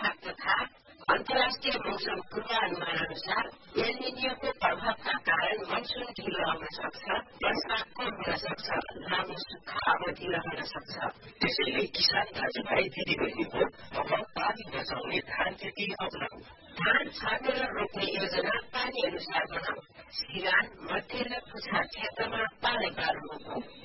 विभाग तथा अन्तर्राष्ट्रिय मौसम पूर्वानुमान अनुसार एल निनो प्रभावका कारण मनसुन ढिलो आउन सक्छ, वर्षा कम हुन सक्छ, लामो सुक्खा अवधि रहन सक्छ। त्यसैले किसान दाजुभाइ दिदीबहिनीको अब पानी बचाउने धान खेती अपनाऊ। धान छर्ने र रोप्ने योजना पानी अनुसार बनाऊ। सिरान, मध्य र पुछार क्षेत्रमा पालै पालो रोपौं।